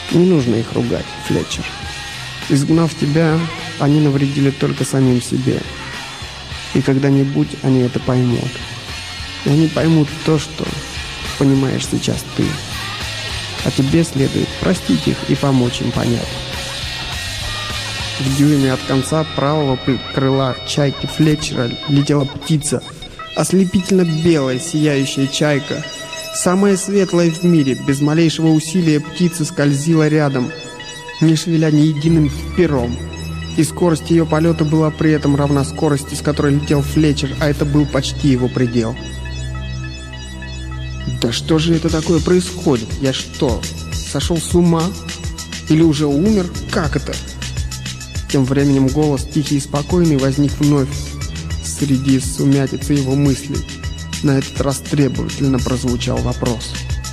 Не нужно их ругать, Флетчер. Изгнав тебя, они навредили только самим себе. И когда-нибудь они это поймут. И они поймут то, что понимаешь сейчас ты. А тебе следует простить их и помочь им понять. В дюйме от конца правого крыла чайки Флетчера летела птица. Ослепительно белая, сияющая чайка. Самая светлая в мире. Без малейшего усилия птица скользила рядом, не шевеля ни единым пером. И скорость ее полета была при этом равна скорости, с которой летел Флетчер, а это был почти его предел. Да что же это такое происходит? Я что, сошел с ума? Или уже умер? Как это? Тем временем голос, тихий и спокойный, возник вновь среди сумятицы его мыслей. На этот раз требовательно прозвучал вопрос.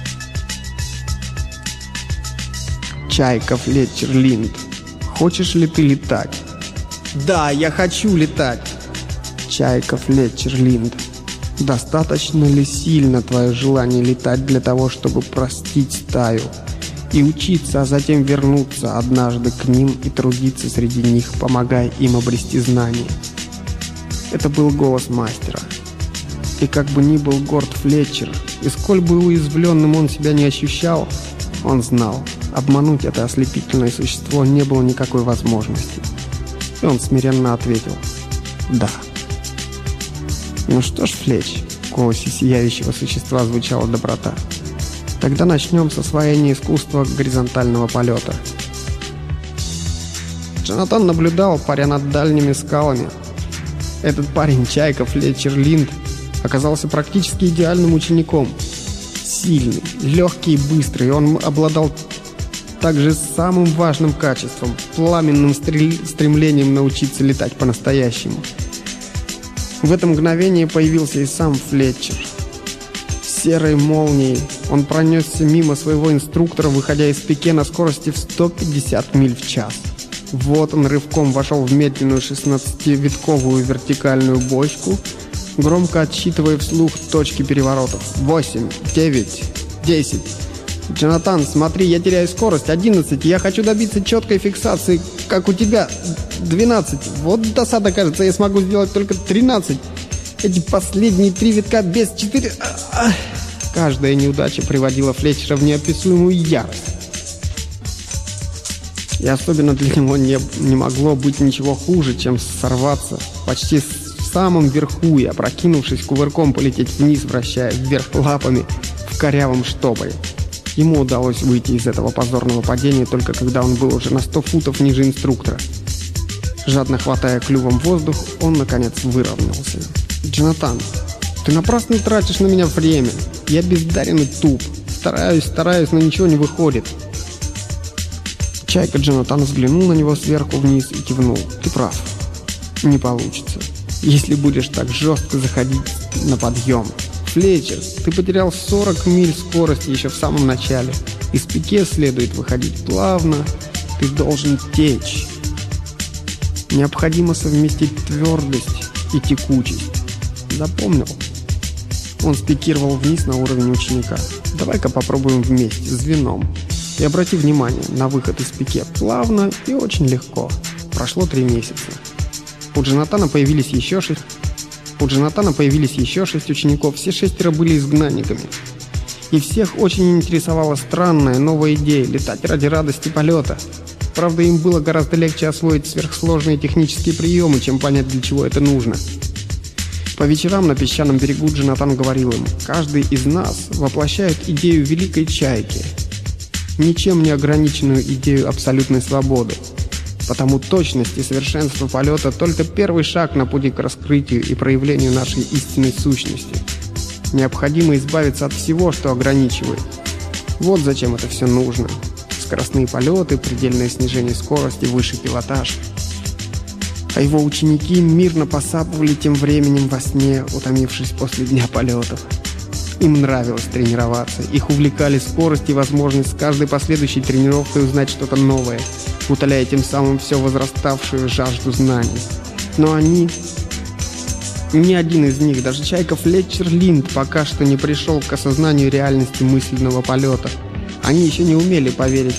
«Чайка Флетчер Линд, хочешь ли ты летать?» «Да, я хочу летать!» «Чайка Флетчер Линд, достаточно ли сильно твое желание летать для того, чтобы простить стаю и учиться, а затем вернуться однажды к ним и трудиться среди них, помогая им обрести знания?» Это был голос мастера. И как бы ни был горд Флетчер, и сколь бы уязвленным он себя не ощущал, он знал, обмануть это ослепительное существо не было никакой возможности. И он смиренно ответил «Да». «Ну что ж, Флетч», — в голосе сияющего существа звучала доброта, «тогда начнем с освоения искусства горизонтального полета». Джонатан наблюдал, паря над дальними скалами. Этот парень, чайка Флетчер Линд, оказался практически идеальным учеником. Сильный, легкий и быстрый, он обладал также самым важным качеством – пламенным стремлением научиться летать по-настоящему. В это мгновение появился и сам Флетчер. Серой молнией он пронесся мимо своего инструктора, выходя из пике на скорости в 150 миль в час. Вот он рывком вошел в медленную 16-витковую вертикальную бочку, громко отсчитывая вслух точки переворотов. 8, 9, 10. «Джонатан, смотри, я теряю скорость. 11. Я хочу добиться четкой фиксации, как у тебя. 12. Вот досада, кажется, я смогу сделать только 13. Эти последние 3 витка без 4. Каждая неудача приводила Флетчера в неописуемую ярость. И особенно для него не могло быть ничего хуже, чем сорваться почти в самом верху и, опрокинувшись кувырком, полететь вниз, вращая вверх лапами в корявом штопоре. Ему удалось выйти из этого позорного падения только когда он был уже на 100 футов ниже инструктора. Жадно хватая клювом воздух, он, наконец, выровнялся. «Джонатан, ты напрасно тратишь на меня время. Я бездарен и туп. Стараюсь, но ничего не выходит». Чайка Джонатан взглянул на него сверху вниз и кивнул. «Ты прав. Не получится, если будешь так жестко заходить на подъем. Флетчер, ты потерял 40 миль скорости еще в самом начале. Из пике следует выходить плавно. Ты должен течь. Необходимо совместить твердость и текучесть. Запомнил?» Он спикировал вниз на уровень ученика. «Давай-ка попробуем вместе, с вином. И обрати внимание на выход из пике. Плавно и очень легко». Прошло 3 месяца. У Джонатана появились еще 6 учеников. Все 6 были изгнанниками. И всех очень интересовала странная новая идея – летать ради радости полета. Правда, им было гораздо легче освоить сверхсложные технические приемы, чем понять, для чего это нужно. По вечерам на песчаном берегу Джонатан говорил им: «Каждый из нас воплощает идею великой чайки, ничем не ограниченную идею абсолютной свободы. Потому точность и совершенство полета – только первый шаг на пути к раскрытию и проявлению нашей истинной сущности. Необходимо избавиться от всего, что ограничивает. Вот зачем это все нужно. Скоростные полеты, предельное снижение скорости, высший пилотаж». А его ученики мирно посапывали тем временем во сне, утомившись после дня полетов. Им нравилось тренироваться, их увлекали скорость и возможность с каждой последующей тренировкой узнать что-то новое, утоляя тем самым все возраставшую жажду знаний. Но они... Ни один из них, даже чайка Флетчер Линд, пока что не пришел к осознанию реальности мысленного полета. Они еще не умели поверить